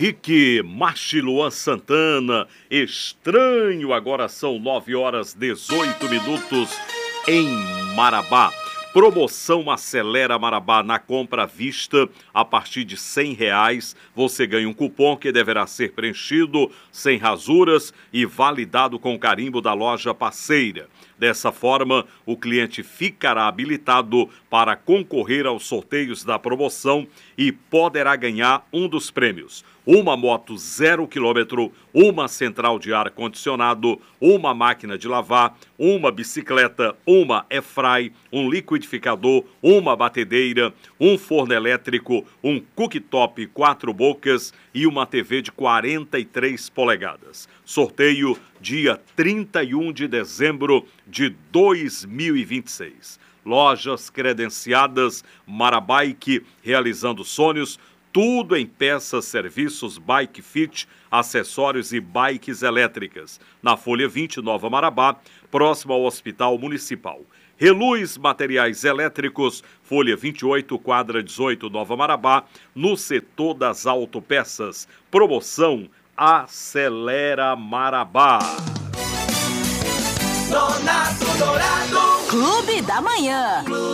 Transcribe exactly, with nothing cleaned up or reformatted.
Rick, Marchi, Luan Santana, Estranho, agora são nove horas dezoito minutos em Marabá. Promoção Acelera Marabá na compra à vista, a partir de cem reais, você ganha um cupom que deverá ser preenchido sem rasuras e validado com carimbo da loja parceira. Dessa forma, o cliente ficará habilitado para concorrer aos sorteios da promoção e poderá ganhar um dos prêmios: uma moto zero quilômetro, uma central de ar-condicionado, uma máquina de lavar, uma bicicleta, uma airfry, um liquidificador, uma batedeira, um forno elétrico, um cooktop quatro bocas e uma T V de quarenta e três polegadas. Sorteio dia trinta e um de dezembro de dois mil e vinte e seis. Lojas credenciadas Marabike, realizando sonhos. Tudo em peças, serviços, bike fit, acessórios e bikes elétricas. Na Folha vinte, Nova Marabá, próximo ao Hospital Municipal. Reluz Materiais Elétricos, Folha vinte e oito, quadra dezoito, Nova Marabá, no setor das autopeças. Promoção Acelera Marabá. Nonato Dourado. Clube da Manhã.